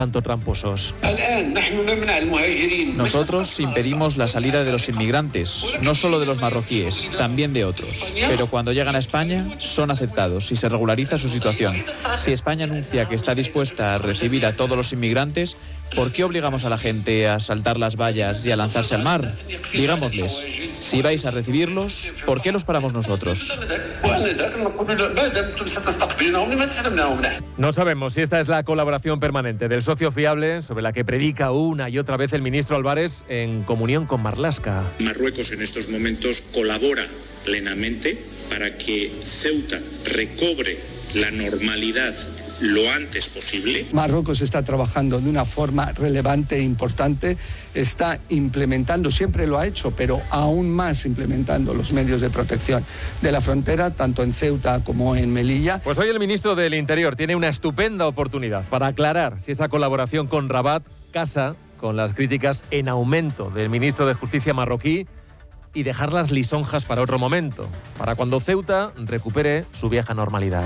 tanto tramposos. Nosotros impedimos la salida de los inmigrantes, no solo de los marroquíes, también de otros. Pero cuando llegan a España, son aceptados y se regulariza su situación. Si España anuncia que está dispuesta a recibir a todos los inmigrantes, ¿por qué obligamos a la gente a saltar las vallas y a lanzarse al mar? Digámosles, si vais a recibirlos, ¿por qué los paramos nosotros? No sabemos si esta es la colaboración permanente del socio fiable sobre la que predica una y otra vez el ministro Álvarez en comunión con Marlaska. Marruecos en estos momentos colabora plenamente para que Ceuta recobre la normalidad lo antes posible. Marruecos está trabajando de una forma relevante e importante, está implementando, siempre lo ha hecho, pero aún más implementando los medios de protección de la frontera, tanto en Ceuta como en Melilla. Pues hoy el ministro del Interior tiene una estupenda oportunidad para aclarar si esa colaboración con Rabat casa con las críticas en aumento del ministro de Justicia marroquí y dejar las lisonjas para otro momento, para cuando Ceuta recupere su vieja normalidad.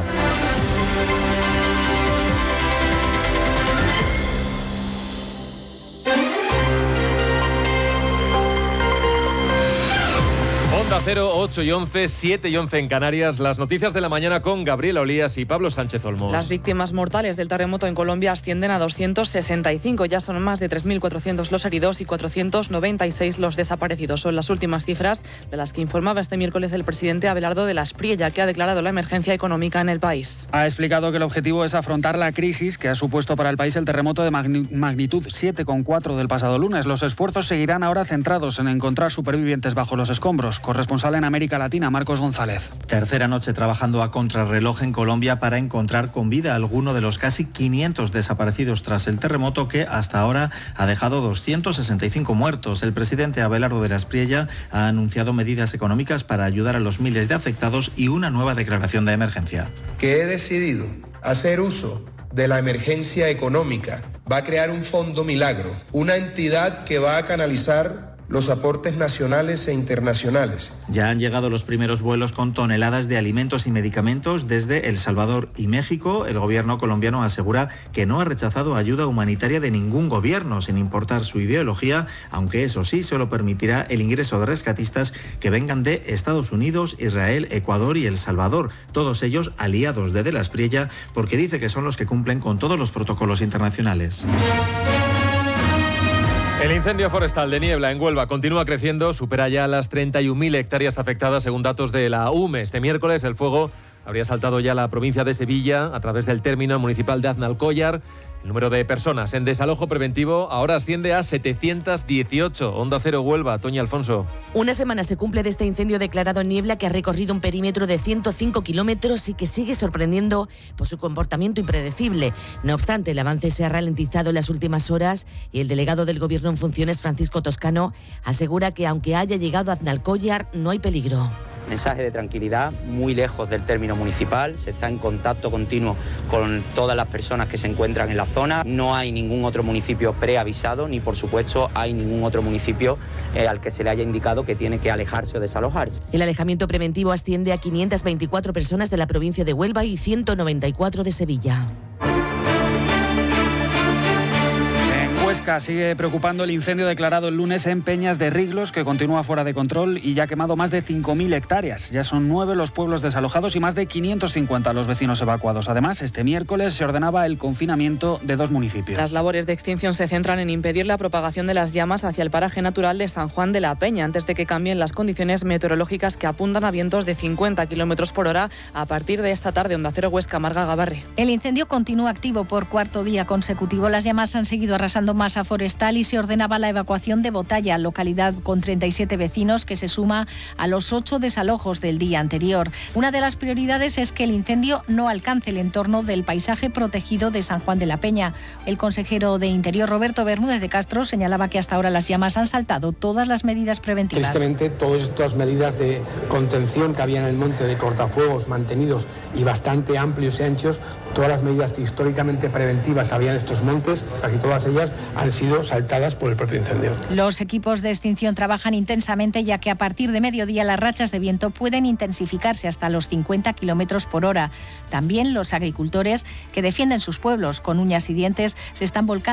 Onda Cero, 8 y 11, 7 y 11 en Canarias. Las noticias de la mañana con Gabriela Olías y Pablo Sánchez Olmos. Las víctimas mortales del terremoto en Colombia ascienden a 265. Ya son más de 3.400 los heridos y 496 los desaparecidos. Son las últimas cifras de las que informaba este miércoles el presidente Abelardo de la Espriella, que ha declarado la emergencia económica en el país. Ha explicado que el objetivo es afrontar la crisis que ha supuesto para el país el terremoto de magnitud 7,4 del pasado lunes. Los esfuerzos seguirán ahora centrados en encontrar supervivientes bajo los escombros. Corresponsal en América Latina, Marcos González. Tercera noche trabajando a contrarreloj en Colombia para encontrar con vida a alguno de los casi 500 desaparecidos tras el terremoto que hasta ahora ha dejado 265 muertos. El presidente Abelardo de la Espriella ha anunciado medidas económicas para ayudar a los miles de afectados y una nueva declaración de emergencia. Que he decidido hacer uso de la emergencia económica. Va a crear un fondo milagro, una entidad que va a canalizar los aportes nacionales e internacionales. Ya han llegado los primeros vuelos con toneladas de alimentos y medicamentos desde El Salvador y México. El gobierno colombiano asegura que no ha rechazado ayuda humanitaria de ningún gobierno, sin importar su ideología, aunque eso sí, solo permitirá el ingreso de rescatistas que vengan de Estados Unidos, Israel, Ecuador y El Salvador, todos ellos aliados de la Espriella, porque dice que son los que cumplen con todos los protocolos internacionales. El incendio forestal de niebla en Huelva continúa creciendo, supera ya las 31.000 hectáreas afectadas según datos de la UME. Este miércoles el fuego habría saltado ya la provincia de Sevilla a través del término municipal de Aznalcóllar. El número de personas en desalojo preventivo ahora asciende a 718. Onda Cero Huelva, Toña Alfonso. Una semana se cumple de este incendio declarado en niebla que ha recorrido un perímetro de 105 kilómetros y que sigue sorprendiendo por su comportamiento impredecible. No obstante, el avance se ha ralentizado en las últimas horas y el delegado del Gobierno en funciones, Francisco Toscano, asegura que aunque haya llegado a Aznalcóllar, no hay peligro. Mensaje de tranquilidad, muy lejos del término municipal, se está en contacto continuo con todas las personas que se encuentran en la zona. No hay ningún otro municipio preavisado, ni por supuesto hay ningún otro municipio al que se le haya indicado que tiene que alejarse o desalojarse. El alejamiento preventivo asciende a 524 personas de la provincia de Huelva y 194 de Sevilla. Huesca sigue preocupando el incendio declarado el lunes en Peñas de Riglos, que continúa fuera de control y ya ha quemado más de 5.000 hectáreas. Ya son 9 los pueblos desalojados y más de 550 los vecinos evacuados. Además, este miércoles se ordenaba el confinamiento de 2 municipios. Las labores de extinción se centran en impedir la propagación de las llamas hacia el paraje natural de San Juan de la Peña, antes de que cambien las condiciones meteorológicas que apuntan a vientos de 50 km por hora a partir de esta tarde. Onda Cero Huesca, Marga Gabarre. El incendio continúa activo por cuarto día consecutivo. Las llamas han seguido arrasando masa forestal y se ordenaba la evacuación de Botalla, localidad con 37 vecinos, que se suma a los 8 desalojos del día anterior. Una de las prioridades es que el incendio no alcance el entorno del paisaje protegido de San Juan de la Peña. El consejero de Interior, Roberto Bermúdez de Castro, señalaba que hasta ahora las llamas han saltado todas las medidas preventivas. Tristemente, todas estas medidas de contención que había en el monte, de cortafuegos mantenidos y bastante amplios y anchos, todas las medidas que históricamente preventivas había en estos montes, casi todas ellas han sido saltadas por el propio incendio. Los equipos de extinción trabajan intensamente, ya que a partir de mediodía las rachas de viento pueden intensificarse hasta los 50 km por hora. También los agricultores que defienden sus pueblos con uñas y dientes se están volcando